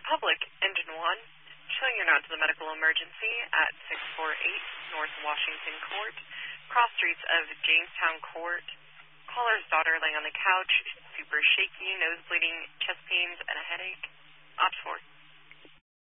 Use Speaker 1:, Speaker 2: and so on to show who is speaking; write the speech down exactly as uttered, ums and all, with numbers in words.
Speaker 1: Public, Engine one, showing you're not to the medical emergency at six forty-eight North Washington Court, cross streets of Jamestown Court. Caller's daughter laying on the couch, super shaky, nose bleeding, chest pains, and a headache. Opt for.